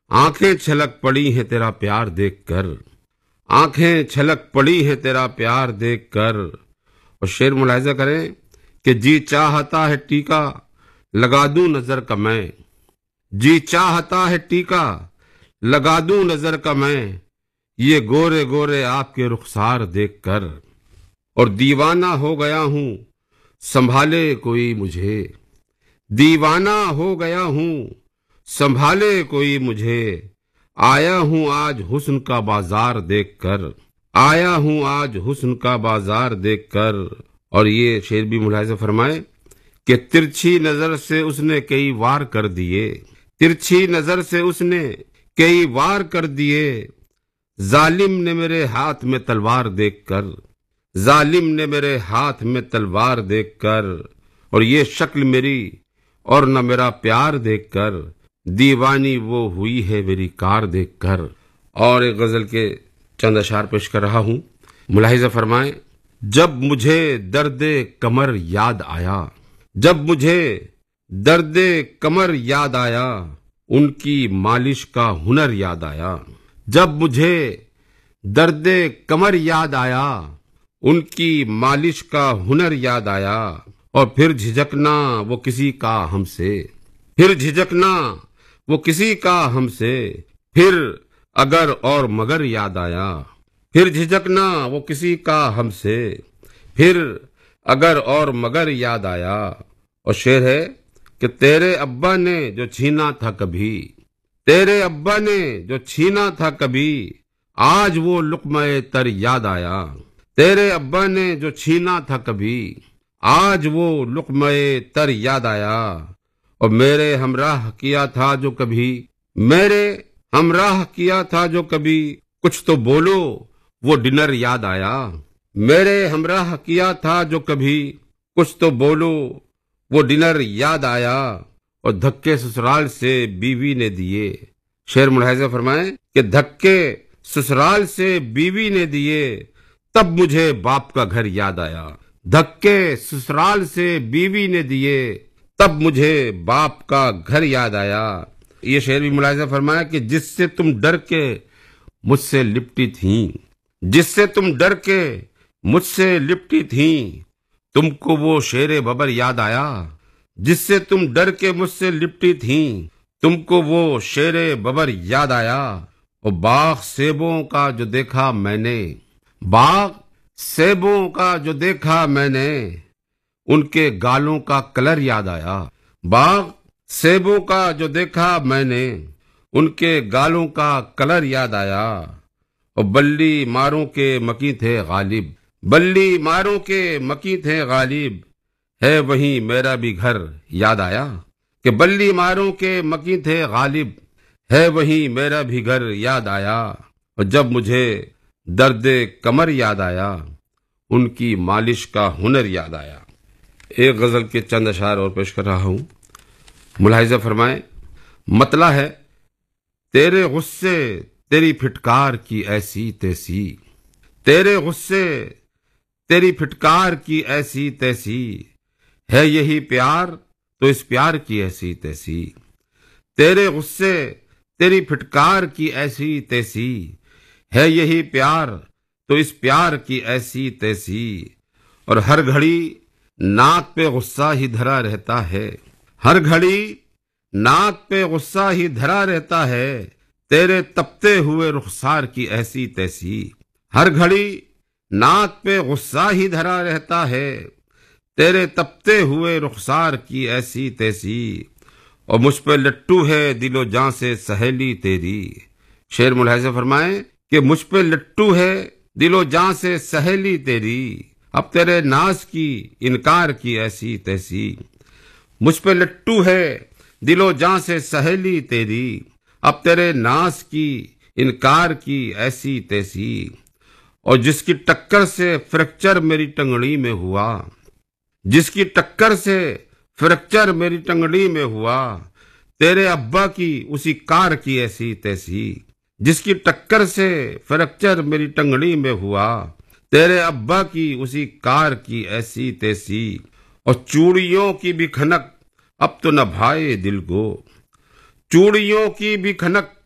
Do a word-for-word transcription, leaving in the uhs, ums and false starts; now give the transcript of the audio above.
آنکھیں چھلک پڑی ہیں تیرا پیار دیکھ کر، آنکھیں چھلک پڑی ہیں تیرا پیار دیکھ کر۔ اور شعر ملاحظہ کریں کہ جی چاہتا ہے ٹیکا لگا دوں نظر کا میں، جی چاہتا ہے ٹیکا لگا دوں نظر کا میں، یہ گورے گورے آپ کے رخسار دیکھ کر۔ اور دیوانہ ہو گیا ہوں سنبھالے کوئی مجھے، دیوانہ ہو گیا ہوں سنبھالے کوئی مجھے، آیا ہوں آج حسن کا بازار دیکھ کر، آیا ہوں آج حسن کا بازار دیکھ کر۔ اور یہ شعر بھی ملاحظہ فرمائے کہ ترچھی نظر سے اس نے کئی وار کر دیے، ترچھی نظر سے اس نے کئی وار کر دیے، ظالم نے میرے ہاتھ میں تلوار دیکھ کر، ظالم نے میرے ہاتھ میں تلوار دیکھ کر۔ اور یہ شکل میری اور نہ میرا پیار دیکھ کر، دیوانی وہ ہوئی ہے میری کار دیکھ کر۔ اور ایک غزل کے چند اشعار پیش کر رہا ہوں، ملاحظہ فرمائیں۔ جب مجھے درد کمر یاد آیا، جب مجھے درد کمر یاد آیا، ان کی مالش کا ہنر یاد آیا، جب مجھے درد کمر یاد آیا، ان کی مالش کا ہنر یاد آیا، اور پھر جھجکنا وہ کسی کا ہم سے، پھر جھجکنا وہ کسی کا ہم سے، پھر اگر اور مگر یاد آیا، پھر جھجکنا وہ کسی کا ہم سے، پھر اگر اور مگر یاد آیا۔ اور شعر ہے کہ تیرے ابا نے جو چھینا تھا کبھی، تیرے ابا نے جو چھینا تھا کبھی، آج وہ لقمہ تر یاد آیا، تیرے ابا نے جو چھینا تھا کبھی، آج وہ لقمہ تر یاد آیا۔ اور میرے ہمراہ کیا تھا جو کبھی، میرے ہمراہ کیا تھا جو کبھی، کچھ تو بولو وہ ڈنر یاد آیا، میرے ہمراہ کیا تھا جو کبھی، کچھ تو بولو وہ ڈنر یاد آیا۔ اور دھکے سسرال سے بیوی نے دیے، شعر ملاحظہ فرمائیں کہ دھکے سسرال سے بیوی نے دیے، تب مجھے باپ کا گھر یاد آیا، دھکے سسرال سے بیوی نے دیے، تب مجھے باپ کا گھر یاد آیا۔ یہ شعر بھی ملاحظہ فرمایا کہ جس سے تم ڈر کے مجھ سے لپٹی تھیں، جس سے تم ڈر کے مجھ سے لپٹی تھیں، تم کو وہ شیر ببر یاد آیا، جس سے تم ڈر کے مجھ سے لپٹی تھیں، تم کو وہ شیر ببر یاد آیا۔ اور باغ سیبوں کا جو دیکھا میں نے، باغ سیبوں کا جو دیکھا میں نے، ان کے گالوں کا کلر یاد آیا، باغ سیبوں کا جو دیکھا میں نے، ان کے گالوں کا کلر یاد آیا۔ اور بلی ماروں کے مکی تھے غالب، بلی ماروں کے مکی تھے غالب، ہے وہیں میرا بھی گھر یاد آیا، کہ بلی ماروں کے مکی تھے غالب، ہے وہیں میرا بھی گھر یاد آیا۔ اور جب مجھے درد کمر یاد آیا، ان کی مالش کا ہنر یاد آیا۔ ایک غزل کے چند اشعار اور پیش کر رہا ہوں، ملاحظہ فرمائیں۔ مطلع ہے تیرے غصے تیری پھٹکار کی ایسی تیسی، تیرے غصے تیری پھٹکار کی ایسی تیسی، ہے یہی پیار تو اس پیار کی ایسی تیسی، تیرے غصے تیری پھٹکار کی ایسی تیسی، ہے یہی پیار تو اس پیار کی ایسی تیسی۔ اور ہر گھڑی ناک پہ غصہ ہی دھرا رہتا ہے، ہر گھڑی ناک پہ غصہ ہی دھرا رہتا ہے، تیرے تپتے ہوئے رخسار کی ایسی تیسی، ہر گھڑی ناک پہ غصہ ہی دھرا رہتا ہے، تیرے تپتے ہوئے رخسار کی ایسی تیسی۔ اور مجھ پہ لٹو ہے دل و جاں سے سہیلی تیری، شعر ملاحظہ فرمائیں کہ مجھ پہ لٹو ہے دل و جاں سے سہیلی تیری، اب تیرے ناز کی انکار کی ایسی تیسی، مجھ پہ لٹو ہے دل و جاں سے سہیلی تیری، اب تیرے ناز کی انکار کی ایسی تیسی۔ اور جس کی ٹکر سے فریکچر میری ٹنگڑی میں ہوا، جس کی ٹکر سے فریکچر میری ٹنگڑی میں ہوا، تیرے ابا کی اسی کار کی ایسی تیسی، جس کی ٹکر سے فریکچر میری ٹنگڑی میں ہوا، تیرے ابا کی اسی کار کی ایسی تیسی۔ اور چوڑیوں کی بھی کھنک اب تو نہ بھائے دل کو، چوڑیوں کی بھی کھنک